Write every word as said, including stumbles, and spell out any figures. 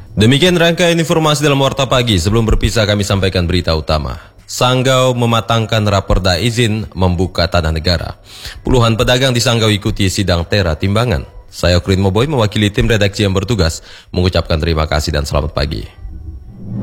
Demikian rangkaian informasi dalam Warta Pagi. Sebelum berpisah kami sampaikan berita utama. Sanggau mematangkan raperda izin membuka tanah negara. Puluhan pedagang di Sanggau ikuti sidang tera timbangan. Saya Okrin Moboy mewakili tim redaksi yang bertugas mengucapkan terima kasih dan selamat pagi.